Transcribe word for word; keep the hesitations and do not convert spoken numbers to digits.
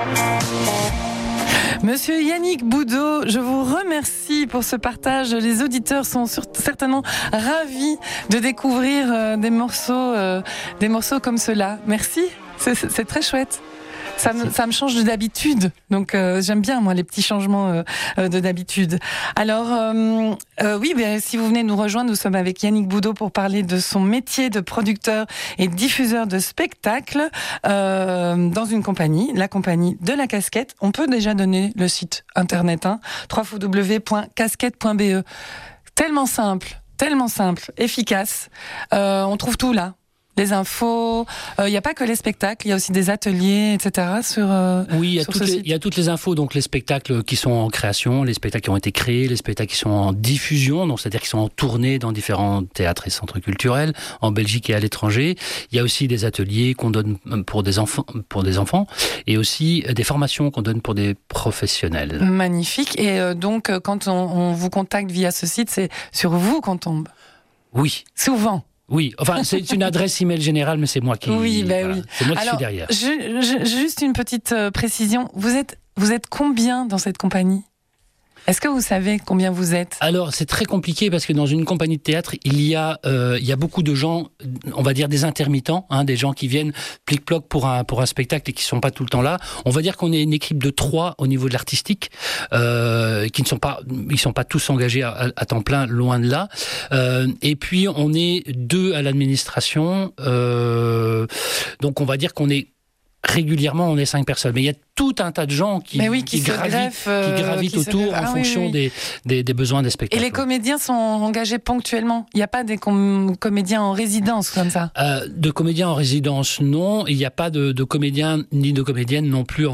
Monsieur Yannick Boudot, je vous remercie pour ce partage. Les auditeurs sont certainement ravis de découvrir euh, des morceaux, euh, des morceaux comme cela. Merci, c'est, c'est très chouette. Ça me, ça me change de d'habitude, donc euh, j'aime bien moi les petits changements euh, euh, de d'habitude. Alors euh, euh, oui, ben, si vous venez nous rejoindre, nous sommes avec Yannick Boudot pour parler de son métier de producteur et diffuseur de spectacles euh, dans une compagnie, la compagnie de la Casquette. On peut déjà donner le site internet, hein, w w w point casquette point b e. Tellement simple, tellement simple, efficace. Euh, on trouve tout là. Les infos, il euh, n'y a pas que les spectacles, il y a aussi des ateliers, et cetera. Sur, euh, oui, il y, a sur toutes ce les, site. il y a toutes les infos, donc les spectacles qui sont en création, les spectacles qui ont été créés, les spectacles qui sont en diffusion, donc c'est-à-dire qui sont en tournée dans différents théâtres et centres culturels, en Belgique et à l'étranger. Il y a aussi des ateliers qu'on donne pour des enfants, pour des enfants, et aussi des formations qu'on donne pour des professionnels. Magnifique. Et euh, donc, quand on, on vous contacte via ce site, c'est sur vous qu'on tombe. Oui. Souvent. Oui, enfin c'est une adresse email générale, mais c'est moi qui. Oui, ben voilà, oui. C'est moi qui Alors, suis derrière. Je, je, juste une petite euh, précision. Vous êtes, vous êtes combien dans cette compagnie ? Est-ce que vous savez combien vous êtes ? Alors, c'est très compliqué parce que dans une compagnie de théâtre, il y a, euh, il y a beaucoup de gens, on va dire des intermittents, hein, des gens qui viennent plic-ploc pour un, pour un spectacle et qui ne sont pas tout le temps là. On va dire qu'on est une équipe de trois au niveau de l'artistique, euh, qui ne sont pas, ils sont pas tous engagés à, à temps plein, loin de là. Euh, et puis, on est deux à l'administration. Euh, donc, on va dire qu'on est régulièrement, on est cinq personnes. Mais il y a tout un tas de gens qui, oui, qui, qui, gravitent, greffent, euh, qui gravitent qui autour se... ah, en oui, fonction oui. Des, des, des besoins des spectacles. Et les comédiens sont engagés ponctuellement ? Il n'y a pas des com- comédiens en résidence comme ça ? euh, De comédiens en résidence, non. Il n'y a pas de, de comédiens ni de comédiennes non plus